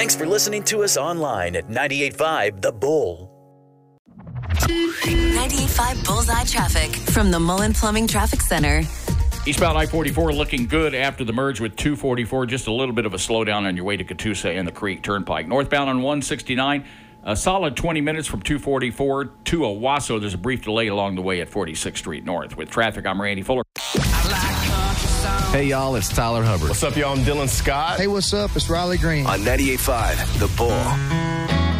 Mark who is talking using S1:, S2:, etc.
S1: Thanks for listening to us online at 98.5 The Bull.
S2: 98.5 Bullseye Traffic from the Mullen Plumbing Traffic Center.
S3: Eastbound I-44 looking good after the merge with 244. Just a little bit of a slowdown on your way to Catoosa and the Creek Turnpike. Northbound on 169, a solid 20 minutes from 244 to Owasso. There's a brief delay along the way at 46th Street North. With traffic, I'm Randy Fuller.
S4: Hey, y'all, it's Tyler Hubbard.
S5: What's up, y'all? I'm Dylan Scott.
S6: Hey, what's up? It's Riley Green.
S7: On 98.5 The Bull.